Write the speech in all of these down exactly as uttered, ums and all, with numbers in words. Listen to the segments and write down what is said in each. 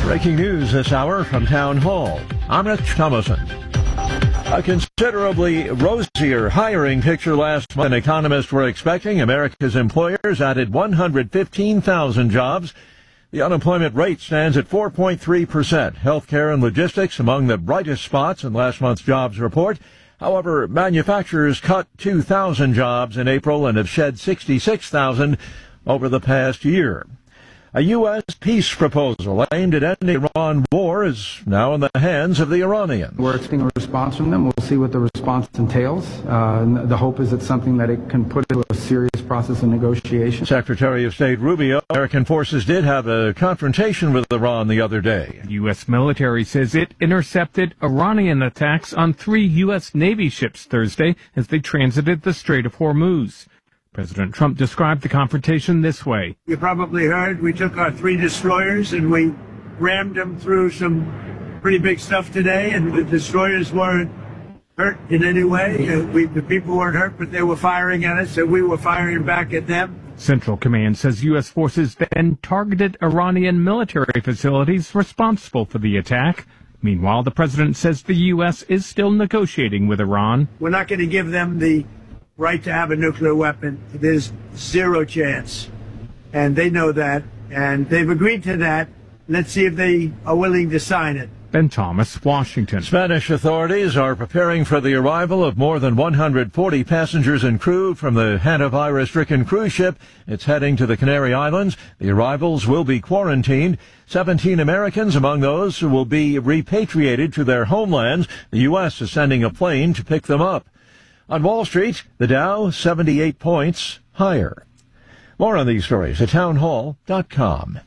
Breaking news this hour from Town Hall. I'm Rich Thomason. A considerably rosier hiring picture last month than economists were expecting. America's employers added one hundred fifteen thousand jobs. The unemployment rate stands at four point three percent. Healthcare and logistics among the brightest spots in last month's jobs report. However, manufacturers cut two thousand jobs in April and have shed sixty-six thousand over the past year. A U S peace proposal aimed at ending the Iran war is now in the hands of the Iranians. We're expecting a response from them. We'll see what the response entails. Uh, the hope is it's something that it can put into a serious process of negotiation. Secretary of State Rubio, American forces did have a confrontation with Iran the other day. U S military says it intercepted Iranian attacks on three U S Navy ships Thursday as they transited the Strait of Hormuz. President Trump described the confrontation this way. You probably heard we took our three destroyers and we rammed them through some pretty big stuff today, and the destroyers weren't hurt in any way. Uh, we, the people weren't hurt, but they were firing at us, and we were firing back at them. Central Command says U S forces then targeted Iranian military facilities responsible for the attack. Meanwhile, the president says the U S is still negotiating with Iran. We're not going to give them the right to have a nuclear weapon. There's zero chance. And they know that. And they've agreed to that. Let's see if they are willing to sign it. Ben Thomas, Washington. Spanish authorities are preparing for the arrival of more than one hundred forty passengers and crew from the hantavirus-stricken cruise ship. It's heading to the Canary Islands. The arrivals will be quarantined. seventeen Americans among those who will be repatriated to their homelands. The U S is sending a plane to pick them up. On Wall Street, the Dow seventy-eight points higher. More on these stories at townhall dot com.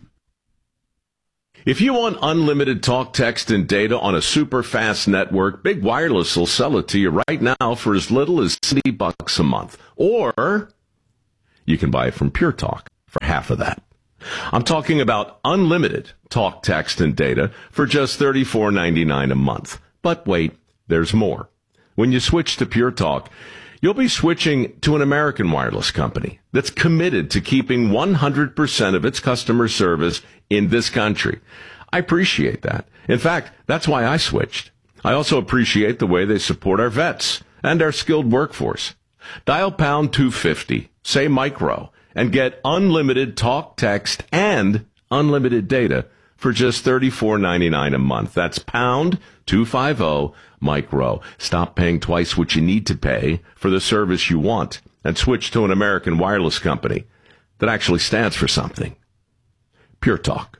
If you want unlimited talk, text, and data on a super fast network, Big Wireless will sell it to you right now for as little as seventy bucks a month. Or you can buy it from Pure Talk for half of that. I'm talking about unlimited talk, text, and data for just thirty-four ninety-nine a month. But wait, there's more. When you switch to Pure Talk, you'll be switching to an American wireless company that's committed to keeping one hundred percent of its customer service in this country. I appreciate that. In fact, that's why I switched. I also appreciate the way they support our vets and our skilled workforce. Dial pound two fifty, say micro, and get unlimited talk, text, and unlimited data for just thirty-four ninety-nine a month. That's pound two fifty micro. Stop paying twice what you need to pay for the service you want and switch to an American wireless company that actually stands for something. Pure Talk.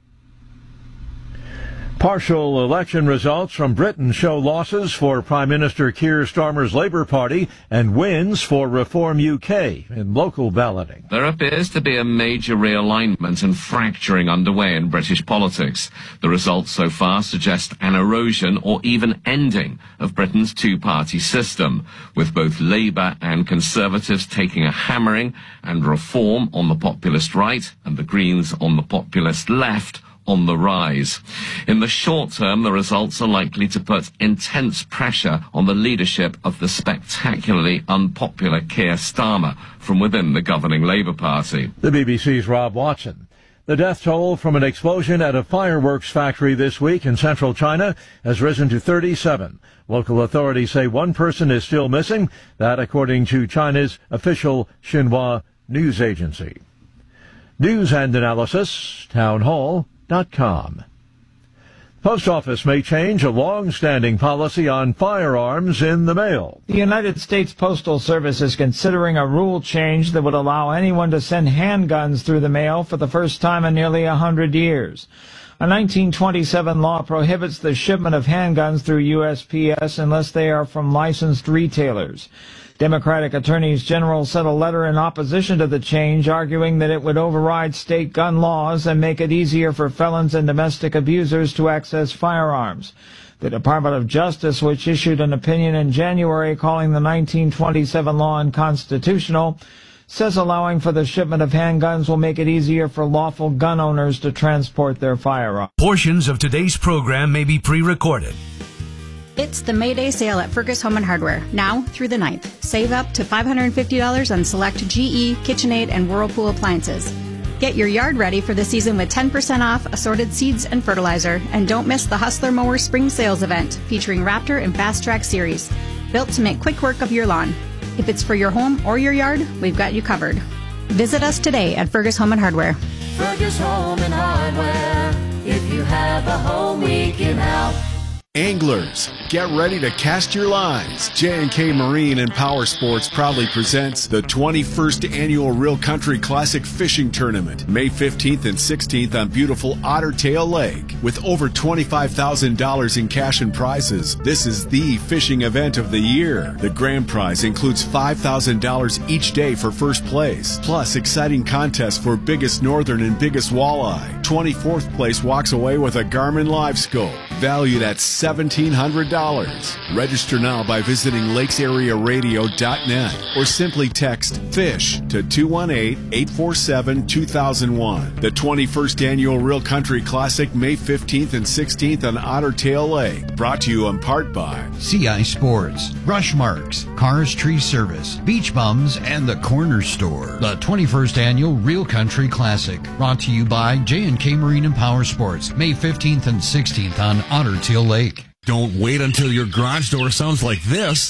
Partial election results from Britain show losses for Prime Minister Keir Starmer's Labour Party and wins for Reform U K in local balloting. There appears to be a major realignment and fracturing underway in British politics. The results so far suggest an erosion or even ending of Britain's two-party system, with both Labour and Conservatives taking a hammering and Reform on the populist right and the Greens on the populist left on the rise. In the short term, the results are likely to put intense pressure on the leadership of the spectacularly unpopular Keir Starmer from within the governing Labour Party. The B B C's Rob Watson. The death toll from an explosion at a fireworks factory this week in central China has risen to thirty-seven. Local authorities say one person is still missing, that according to China's official Xinhua news agency. News and analysis, townhall dot com. Post Office may change a long-standing policy on firearms in the mail. The United States Postal Service is considering a rule change that would allow anyone to send handguns through the mail for the first time in nearly a hundred years. A nineteen twenty-seven law prohibits the shipment of handguns through U S P S unless they are from licensed retailers. Democratic attorneys general sent a letter in opposition to the change, arguing that it would override state gun laws and make it easier for felons and domestic abusers to access firearms. The Department of Justice, which issued an opinion in January calling the nineteen twenty-seven law unconstitutional, says allowing for the shipment of handguns will make it easier for lawful gun owners to transport their firearms. Portions of today's program may be pre-recorded. It's the May Day sale at Fergus Home and Hardware, now through the ninth. Save up to five hundred fifty dollars on select G E, KitchenAid, and Whirlpool appliances. Get your yard ready for the season with ten percent off assorted seeds and fertilizer. And don't miss the Hustler Mower Spring Sales event featuring Raptor and Fast Track Series, built to make quick work of your lawn. If it's for your home or your yard, we've got you covered. Visit us today at Fergus Home and Hardware. Fergus Home and Hardware. If you have a home, we can help. Anglers, get ready to cast your lines. J and K Marine and Power Sports proudly presents the twenty-first Annual Real Country Classic Fishing Tournament, May fifteenth and sixteenth on beautiful Otter Tail Lake. With over twenty-five thousand dollars in cash and prizes, this is the fishing event of the year. The grand prize includes five thousand dollars each day for first place, plus exciting contests for biggest northern and biggest walleye. twenty-fourth place walks away with a Garmin Live Scope, valued at seventeen hundred dollars. Register now by visiting lakes area radio dot net or simply text FISH to two one eight, eight four seven, two thousand one. The twenty-first Annual Real Country Classic, May fifteenth and sixteenth on Otter Tail Lake. Brought to you in part by C I Sports, Brush Marks, Cars Tree Service, Beach Bums, and the Corner Store. The twenty-first Annual Real Country Classic, brought to you by J and K Marine and Power Sports, May fifteenth and sixteenth on Otter Tail Lake. Don't wait until your garage door sounds like this.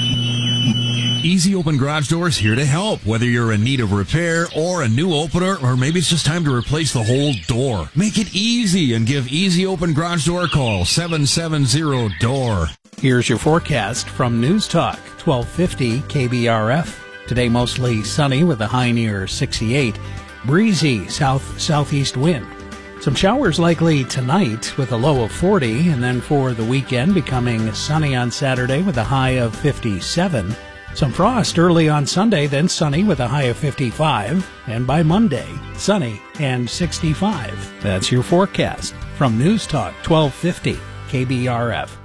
Easy Open Garage Doors here to help. Whether you're in need of repair or a new opener, or maybe it's just time to replace the whole door. Make it easy and give Easy Open Garage Door a call, seven seven zero, D O O R. Here's your forecast from News Talk, twelve fifty K B R F. Today mostly sunny with a high near sixty-eight. Breezy south-southeast wind. Some showers likely tonight with a low of forty, and then for the weekend becoming sunny on Saturday with a high of fifty-seven. Some frost early on Sunday, then sunny with a high of fifty-five, and by Monday, sunny and sixty-five. That's your forecast from News Talk twelve fifty K B R F.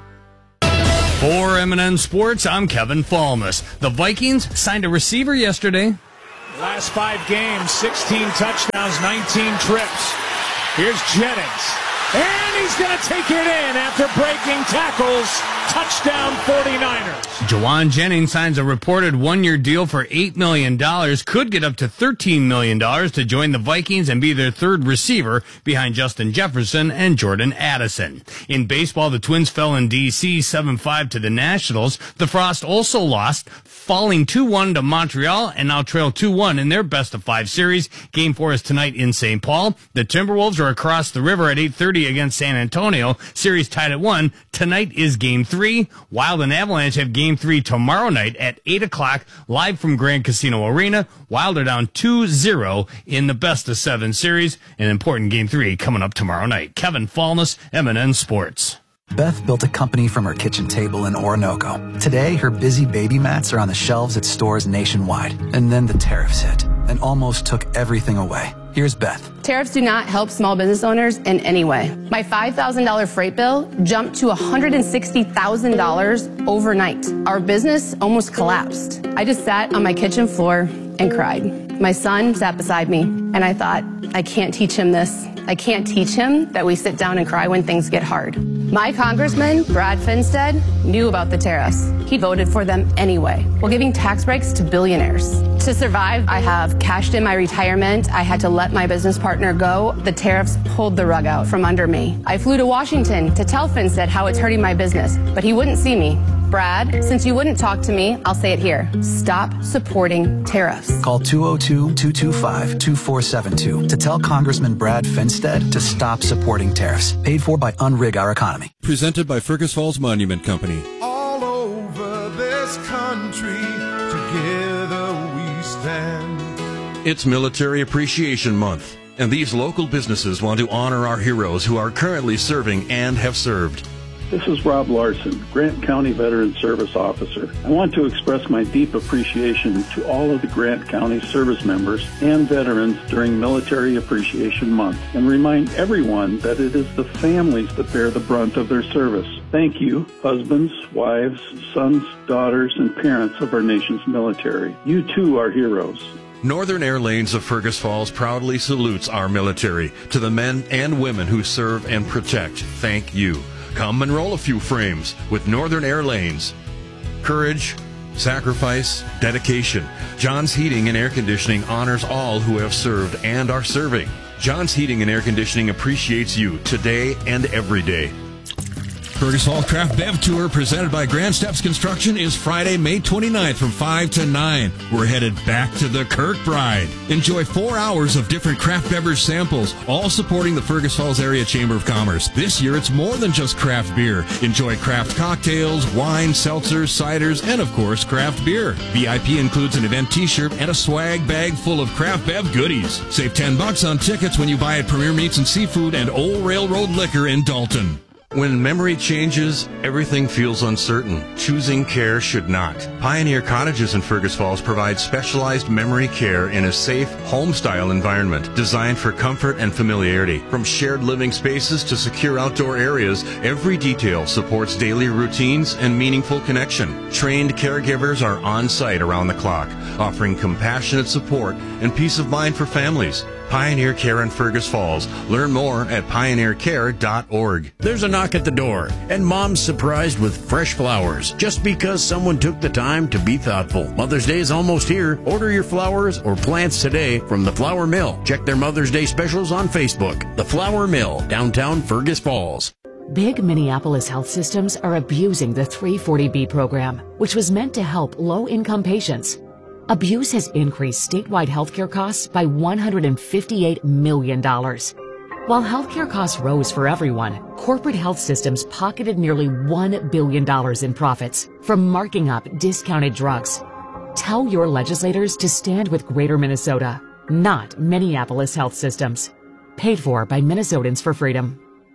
For M and N Sports, I'm Kevin Falmus. The Vikings signed a receiver yesterday. Last five games, sixteen touchdowns, nineteen trips. Here's Jennings, and he's going to take it in after breaking tackles. Touchdown forty-niners. Jawan Jennings signs a reported one-year deal for eight million dollars, could get up to thirteen million dollars to join the Vikings and be their third receiver behind Justin Jefferson and Jordan Addison. In baseball, the Twins fell in D C seven five to the Nationals. The Frost also lost, falling two one to Montreal, and now trail two one in their best-of-five series. Game four is tonight in Saint Paul. The Timberwolves are across the river at eight thirty against San Antonio. Series tied at one. Tonight is Game three. Wild and Avalanche have Game three tomorrow night at eight o'clock, live from Grand Casino Arena. Wild are down two zero in the best-of-seven series. An important Game three coming up tomorrow night. Kevin Falmus, M and N Sports. Beth built a company from her kitchen table in Orinoco. Today, her busy baby mats are on the shelves at stores nationwide. And then the tariffs hit and almost took everything away. Here's Beth. Tariffs do not help small business owners in any way. My five thousand dollars freight bill jumped to one hundred sixty thousand dollars overnight. Our business almost collapsed. I just sat on my kitchen floor and cried. My son sat beside me, and I thought, I can't teach him this. I can't teach him that we sit down and cry when things get hard. My congressman, Brad Finstead, knew about the tariffs. He voted for them anyway, while giving tax breaks to billionaires. To survive, I have cashed in my retirement. I had to let my business partner go. The tariffs pulled the rug out from under me. I flew to Washington to tell Finstead how it's hurting my business, but he wouldn't see me. Brad, since you wouldn't talk to me, I'll say it here. Stop supporting tariffs. Call two oh two, two two five, two four seven two to tell Congressman Brad Finstead to stop supporting tariffs. Paid for by Unrig Our Economy. Presented by Fergus Falls Monument Company. All over this country, together we stand. It's Military Appreciation Month, and these local businesses want to honor our heroes who are currently serving and have served. This is Rob Larson, Grant County Veteran Service Officer. I want to express my deep appreciation to all of the Grant County service members and veterans during Military Appreciation Month and remind everyone that it is the families that bear the brunt of their service. Thank you, husbands, wives, sons, daughters, and parents of our nation's military. You too are heroes. Northern Air Lanes of Fergus Falls proudly salutes our military. To the men and women who serve and protect, thank you. Come and roll a few frames with Northern Air Lanes. Courage, sacrifice, dedication. John's Heating and Air Conditioning honors all who have served and are serving. John's Heating and Air Conditioning appreciates you today and every day. Fergus Falls Craft Bev Tour, presented by Grand Steps Construction, is Friday, May twenty-ninth from five to nine. We're headed back to the Kirkbride. Enjoy four hours of different craft beverage samples, all supporting the Fergus Falls Area Chamber of Commerce. This year, it's more than just craft beer. Enjoy craft cocktails, wine, seltzers, ciders, and, of course, craft beer. V I P includes an event t-shirt and a swag bag full of craft bev goodies. Save ten bucks on tickets when you buy at Premier Meats and Seafood and Old Railroad Liquor in Dalton. When memory changes, everything feels uncertain. Choosing care should not. Pioneer Cottages in Fergus Falls provide specialized memory care in a safe, home-style environment designed for comfort and familiarity. From shared living spaces to secure outdoor areas, every detail supports daily routines and meaningful connection. Trained caregivers are on site around the clock, offering compassionate support and peace of mind for families. Pioneer Care in Fergus Falls. Learn more at pioneer care dot org. There's a knock at the door, and Mom's surprised with fresh flowers just because someone took the time to be thoughtful. Mother's Day is almost here. Order your flowers or plants today from The Flower Mill. Check their Mother's Day specials on Facebook. The Flower Mill, downtown Fergus Falls. Big Minneapolis health systems are abusing the three forty B program, which was meant to help low-income patients. Abuse has increased statewide healthcare costs by one hundred fifty-eight million dollars. While healthcare costs rose for everyone, corporate health systems pocketed nearly one billion dollars in profits from marking up discounted drugs. Tell your legislators to stand with Greater Minnesota, not Minneapolis health systems. Paid for by Minnesotans for Freedom.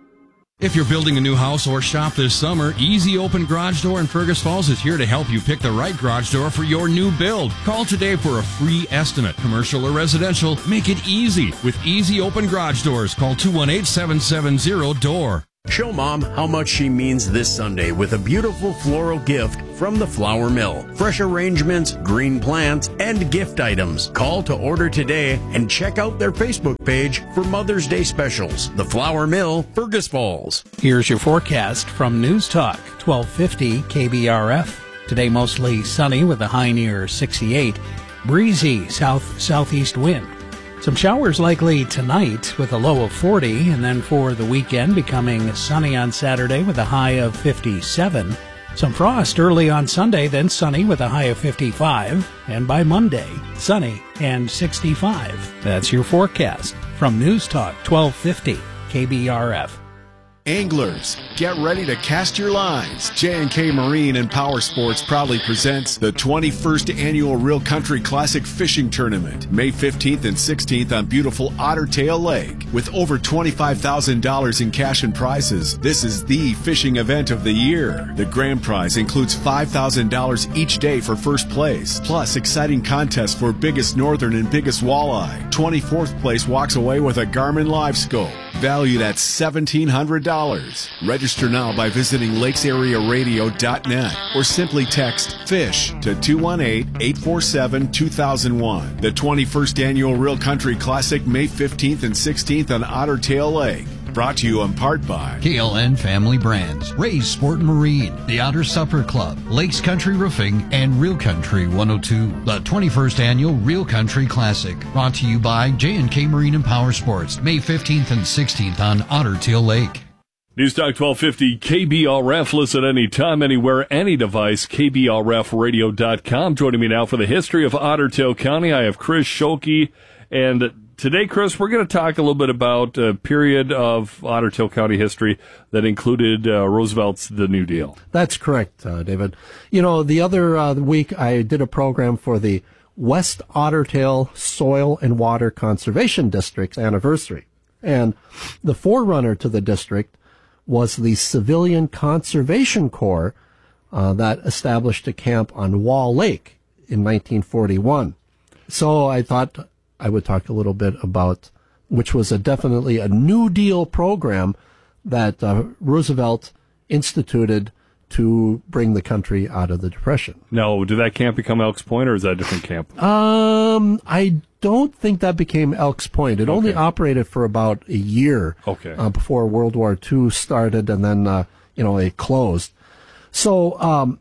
If you're building a new house or shop this summer, Easy Open Garage Door in Fergus Falls is here to help you pick the right garage door for your new build. Call today for a free estimate. Commercial or residential, make it easy with Easy Open Garage Doors. Call two one eight, seven seven zero, D O O R. Show Mom how much she means this Sunday with a beautiful floral gift from The Flower Mill. Fresh arrangements, green plants, and gift items. Call to order today and check out their Facebook page for Mother's Day specials. The Flower Mill, Fergus Falls. Here's your forecast from News Talk, twelve fifty K B R F. Today mostly sunny with a high near sixty-eight. Breezy south-southeast wind. Some showers likely tonight with a low of forty, and then for the weekend becoming sunny on Saturday with a high of fifty-seven. Some frost early on Sunday, then sunny with a high of fifty-five, and by Monday, sunny and sixty-five. That's your forecast from News Talk twelve fifty K B R F. Anglers, get ready to cast your lines. J and K Marine and Power Sports proudly presents the twenty-first Annual Real Country Classic Fishing Tournament, May fifteenth and sixteenth on beautiful Otter Tail Lake. With over twenty-five thousand dollars in cash and prizes, this is the fishing event of the year. The grand prize includes five thousand dollars each day for first place, plus exciting contests for biggest northern and biggest walleye. twenty-fourth place walks away with a Garmin Live Scope, valued at seventeen hundred dollars. Register now by visiting lakes area radio dot net or simply text FISH to two one eight, eight four seven, two thousand one. The twenty-first Annual Real Country Classic, May fifteenth and sixteenth on Otter Tail Lake. Brought to you in part by K L N Family Brands, Ray's Sport and Marine, the Otter Supper Club, Lakes Country Roofing, and Real Country one oh two. The twenty-first Annual Real Country Classic, brought to you by J and K Marine and Power Sports, May fifteenth and sixteenth on Otter Tail Lake. News Talk twelve fifty K B R F. Listen anytime, anywhere, any device. K B R F radio dot com. Joining me now for the history of Otter Tail County, I have Chris Schulke. And today, Chris, we're going to talk a little bit about a period of Otter Tail County history that included uh, Roosevelt's The New Deal. That's correct, uh, David. You know, the other uh, week I did a program for the West Otter Tail Soil and Water Conservation District's anniversary. And the forerunner to the district was the Civilian Conservation Corps uh, that established a camp on Wall Lake in nineteen forty-one. So I thought I would talk a little bit about, which was a definitely a New Deal program that uh, Roosevelt instituted to bring the country out of the Depression. Now, did that camp become Elks Point, or is that a different camp? Um, I don't think that became Elks Point. It okay. only operated for about a year okay. uh, before World War Two started, and then, uh, you know, it closed. So um,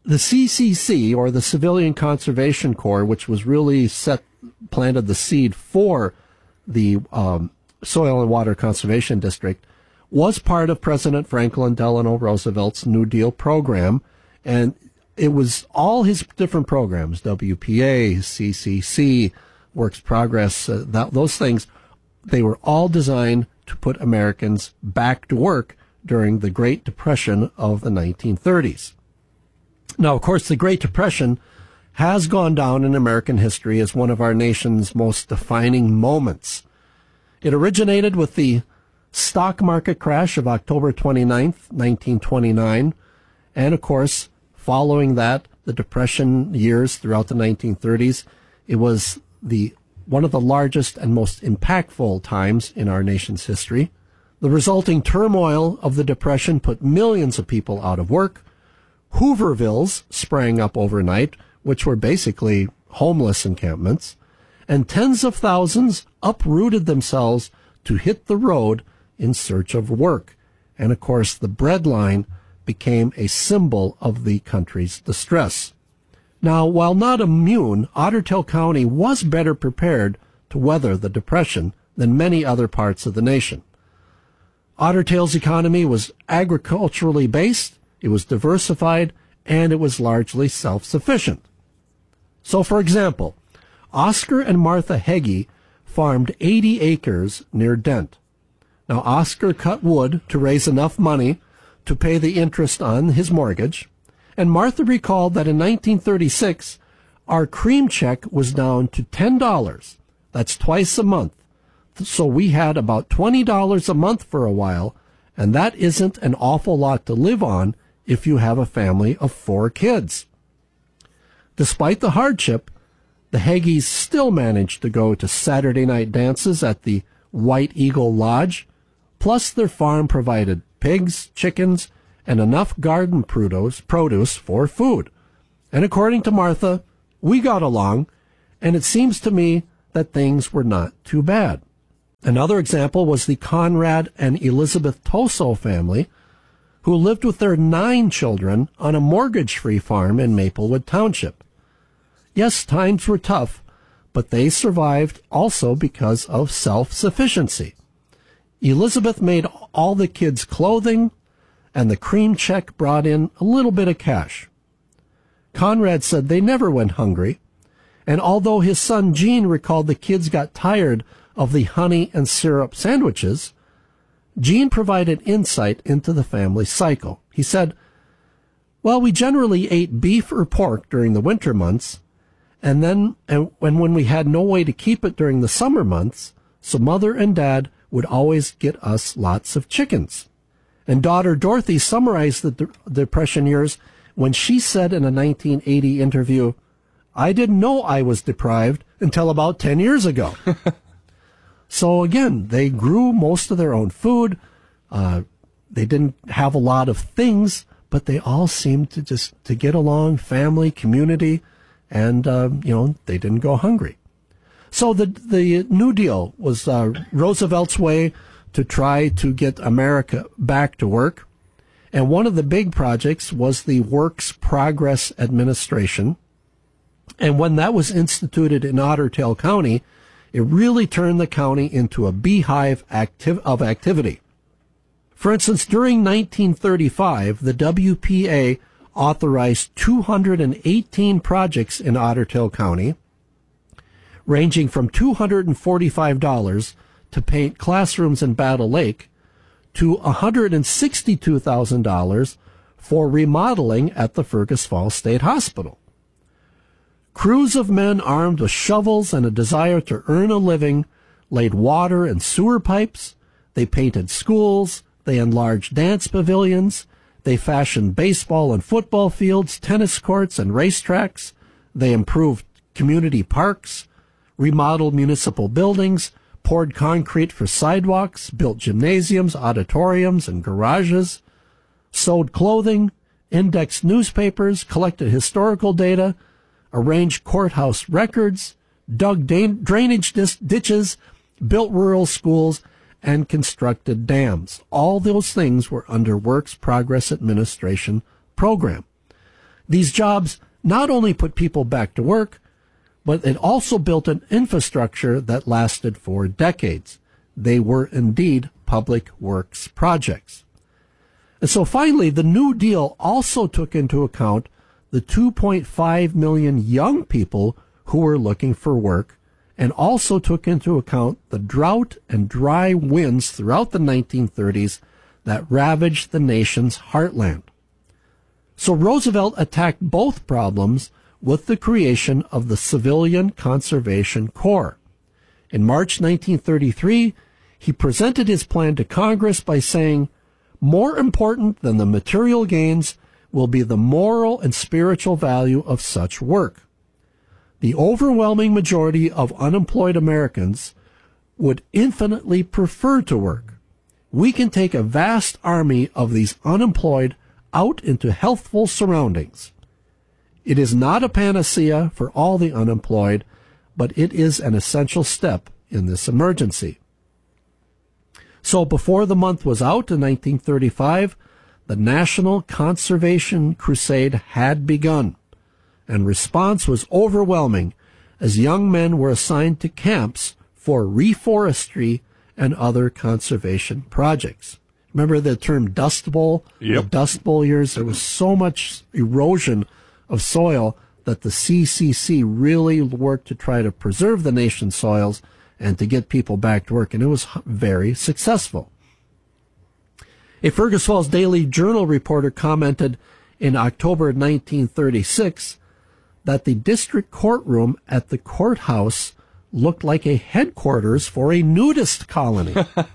the C C C, or the Civilian Conservation Corps, which was really set, planted the seed for the um, Soil and Water Conservation District, was part of President Franklin Delano Roosevelt's New Deal program, and it was all his different programs, W P A, C C C, Works Progress, uh, that, those things, they were all designed to put Americans back to work during the Great Depression of the nineteen thirties. Now, of course, the Great Depression has gone down in American history as one of our nation's most defining moments. It originated with the stock market crash of October twenty-ninth, nineteen twenty-nine, and, of course, following that, the Depression years throughout the nineteen thirties, it was the one of the largest and most impactful times in our nation's history. The resulting turmoil of the Depression put millions of people out of work. Hoovervilles sprang up overnight, which were basically homeless encampments, and tens of thousands uprooted themselves to hit the road in search of work. And, of course, the breadline became a symbol of the country's distress. Now, while not immune, Otter Tail County was better prepared to weather the Depression than many other parts of the nation. Otter Tail's economy was agriculturally based, it was diversified, and it was largely self-sufficient. So, for example, Oscar and Martha Heggie farmed eighty acres near Dent. Now, Oscar cut wood to raise enough money to pay the interest on his mortgage, and Martha recalled that in nineteen thirty-six, our cream check was down to ten dollars. That's twice a month. So we had about twenty dollars a month for a while, and that isn't an awful lot to live on if you have a family of four kids. Despite the hardship, the Heggies still managed to go to Saturday night dances at the White Eagle Lodge, plus their farm provided pigs, chickens, and enough garden produce, produce for food. And according to Martha, we got along, and it seems to me that things were not too bad. Another example was the Conrad and Elizabeth Toso family, who lived with their nine children on a mortgage-free farm in Maplewood Township. Yes, times were tough, but they survived also because of self-sufficiency. Elizabeth made all the kids' clothing, and the cream check brought in a little bit of cash. Conrad said they never went hungry, and although his son Gene recalled the kids got tired of the honey and syrup sandwiches, Gene provided insight into the family cycle. He said, well, we generally ate beef or pork during the winter months, and then and when, when we had no way to keep it during the summer months, so Mother and Dad would always get us lots of chickens. And daughter Dorothy summarized the de- Depression years when she said in a nineteen eighty interview, I didn't know I was deprived until about ten years ago. So again, they grew most of their own food. Uh, they didn't have a lot of things, but they all seemed to just to get along, family, community, and uh, you know, they didn't go hungry. So the the New Deal was uh, Roosevelt's way to try to get America back to work, and one of the big projects was the Works Progress Administration. And when that was instituted in Otter Tail County, it really turned the county into a beehive activ- of activity. For instance, during nineteen thirty-five, the W P A authorized two hundred eighteen projects in Otter Tail County, ranging from two hundred forty-five dollars to paint classrooms in Battle Lake to one hundred sixty-two thousand dollars for remodeling at the Fergus Falls State Hospital. Crews of men armed with shovels and a desire to earn a living laid water and sewer pipes, they painted schools, they enlarged dance pavilions, they fashioned baseball and football fields, tennis courts, and racetracks, they improved community parks, remodeled municipal buildings, poured concrete for sidewalks, built gymnasiums, auditoriums, and garages, sewed clothing, indexed newspapers, collected historical data, arranged courthouse records, dug da- drainage dis- ditches, built rural schools, and constructed dams. All those things were under Works Progress Administration program. These jobs not only put people back to work, but it also built an infrastructure that lasted for decades. They were indeed public works projects. And so finally, the New Deal also took into account the two point five million young people who were looking for work, and also took into account the drought and dry winds throughout the nineteen thirties that ravaged the nation's heartland. So Roosevelt attacked both problems with the creation of the Civilian Conservation Corps. In March nineteen thirty-three, he presented his plan to Congress by saying, "More important than the material gains will be the moral and spiritual value of such work. The overwhelming majority of unemployed Americans would infinitely prefer to work. We can take a vast army of these unemployed out into healthful surroundings. It is not a panacea for all the unemployed, but it is an essential step in this emergency." So before the month was out in nineteen thirty-five, the National Conservation Crusade had begun, and response was overwhelming as young men were assigned to camps for reforestry and other conservation projects. Remember the term Dust Bowl? Yep. The Dust Bowl years, there was so much erosion of soil that the C C C really worked to try to preserve the nation's soils and to get people back to work, and it was very successful. A Fergus Falls Daily Journal reporter commented in October nineteen thirty-six that the district courtroom at the courthouse looked like a headquarters for a nudist colony.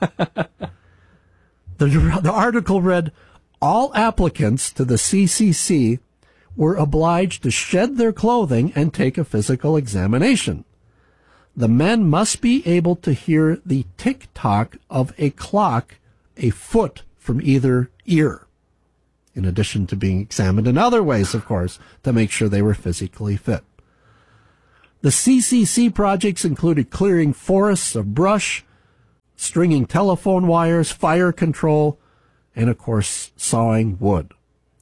the, the article read, "All applicants to the C C C were obliged to shed their clothing and take a physical examination. The men must be able to hear the tick-tock of a clock a foot from either ear, in addition to being examined in other ways, of course, to make sure they were physically fit." The C C C projects included clearing forests of brush, stringing telephone wires, fire control, and, of course, sawing wood.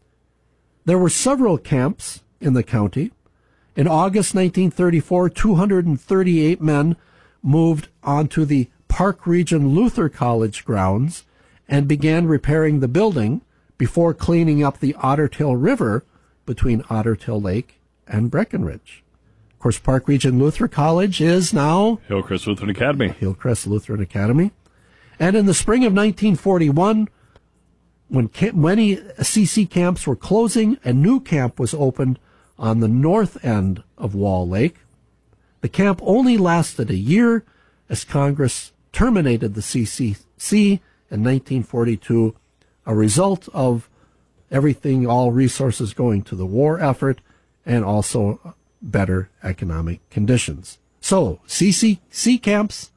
There were several camps in the county. In August nineteen thirty-four, two hundred thirty-eight men moved onto the Park Region Luther College grounds and began repairing the building before cleaning up the Otter Tail River between Otter Tail Lake and Breckenridge. Of course, Park Region Luther College is now Hillcrest Lutheran Academy. Hillcrest Lutheran Academy. And in the spring of nineteen forty-one, when camp, many C C camps were closing, a new camp was opened on the north end of Wall Lake. The camp only lasted a year as Congress terminated the C C C in nineteen forty-two, a result of everything, all resources going to the war effort, and also better economic conditions. So, C C C camps,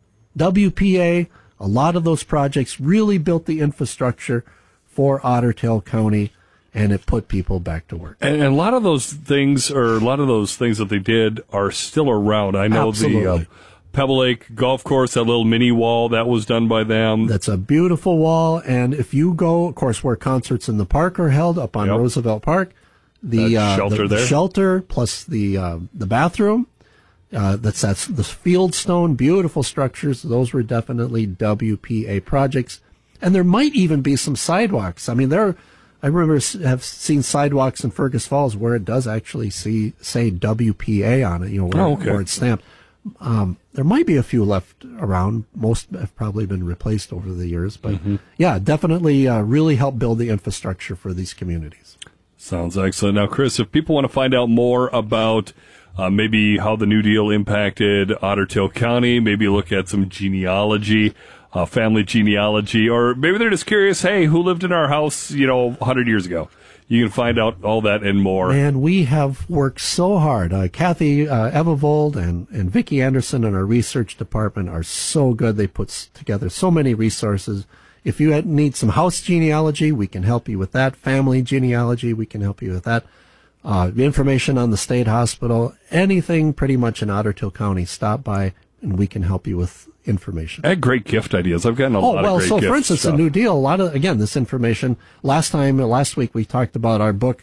W P A, a lot of those projects really built the infrastructure for Otter Tail County, and it put people back to work. And, and a lot of those things, or a lot of those things that they did, are still around. I know Absolutely. the uh, Pebble Lake Golf Course, that little mini wall, that was done by them. That's a beautiful wall, and if you go, of course, where concerts in the park are held, up on Yep. Roosevelt Park, the, That uh, shelter the, the there. shelter plus the uh, the bathroom, uh, that's that's the Fieldstone, beautiful structures. Those were definitely W P A projects, and there might even be some sidewalks. I mean, there. I remember s- have seen sidewalks in Fergus Falls where it does actually see say W P A on it. You know, where, Oh, okay. where it's stamped. Um, there might be a few left around. Most have probably been replaced over the years, but Mhm. yeah, definitely uh, really help build the infrastructure for these communities. Sounds excellent. Now, Chris, if people want to find out more about uh, maybe how the New Deal impacted Otter Tail County, maybe look at some genealogy, uh, family genealogy, or maybe they're just curious, hey, who lived in our house, you know, one hundred years ago? You can find out all that and more. And we have worked so hard. Uh, Kathy uh, Evavold and, and Vicki Anderson in our research department are so good. They put s- together so many resources. If you had- need some house genealogy, we can help you with that. Family genealogy, we can help you with that. Uh, information on the state hospital, anything pretty much in Otter Tail County, stop by and we can help you with information. I had great gift ideas. I've gotten a Oh, lot well, of great so gift for instance, stuff. a New Deal, a lot of, again, this information, last time, last week we talked about our book,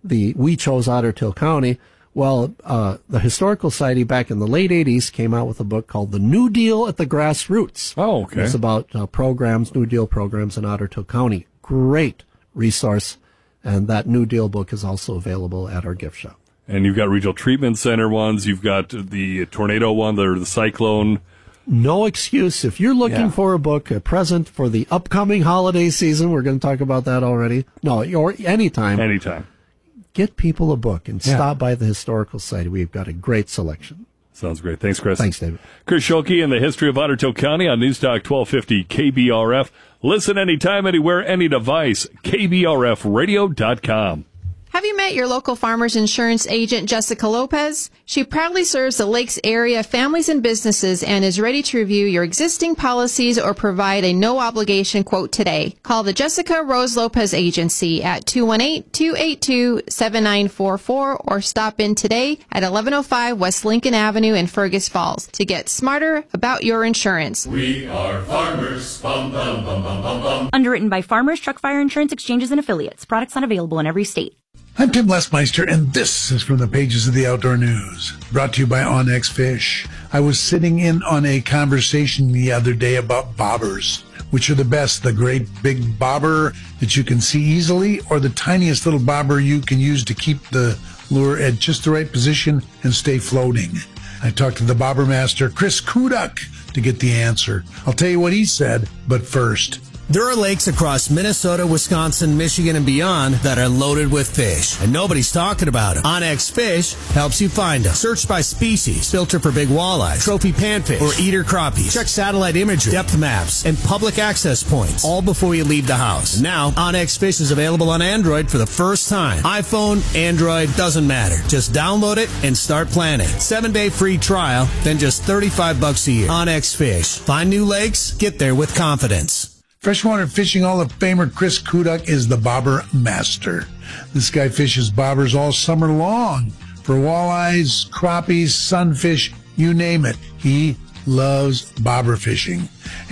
the We Chose Otter Tail County. Well, uh, the Historical Society back in the late eighties came out with a book called The New Deal at the Grassroots. Oh, okay. It's about uh, programs, New Deal programs in Otter Tail County. Great resource. And that New Deal book is also available at our gift shop. And you've got Regional Treatment Center ones. You've got the tornado one, the, the cyclone. No excuse. If you're looking yeah. for a book, a present for the upcoming holiday season, we're going to talk about that already. No, or anytime. Anytime. Get people a book and yeah. stop by the Historical Society. We've got a great selection. Sounds great. Thanks, Chris. Thanks, David. Chris Schulke and the history of Otter Tail County on News Talk twelve fifty K B R F. Listen anytime, anywhere, any device. K B R F radio dot com. Have you met your local Farmers Insurance agent, Jessica Lopez? She proudly serves the Lakes area families and businesses and is ready to review your existing policies or provide a no-obligation quote today. Call the Jessica Rose Lopez Agency at two one eight, two eight two, seven nine four four or stop in today at eleven oh five West Lincoln Avenue in Fergus Falls to get smarter about your insurance. We are farmers. Bum, bum, bum, bum, bum, bum. Underwritten by Farmers Truck Fire Insurance Exchanges and Affiliates. Products not available in every state. I'm Tim Lesmeister, and this is from the pages of the Outdoor News, brought to you by Onyx Fish. I was sitting in on a conversation the other day about bobbers. Which are the best, the great big bobber that you can see easily, or the tiniest little bobber you can use to keep the lure at just the right position and stay floating? I talked to the bobber master, Chris Kuduk, to get the answer. I'll tell you what he said, but first... There are lakes across Minnesota, Wisconsin, Michigan, and beyond that are loaded with fish, and nobody's talking about them. Onyx Fish helps you find them. Search by species, filter for big walleyes, trophy panfish, or eater crappies. Check satellite imagery, depth maps, and public access points, all before you leave the house. And now, Onyx Fish is available on Android for the first time. iPhone, Android, doesn't matter. Just download it and start planning. Seven-day free trial, then just thirty-five bucks a year. Onyx Fish. Find new lakes, get there with confidence. Freshwater Fishing Hall of Famer Chris Kuduk is the bobber master. This guy fishes bobbers all summer long for walleyes, crappies, sunfish, you name it. He loves bobber fishing.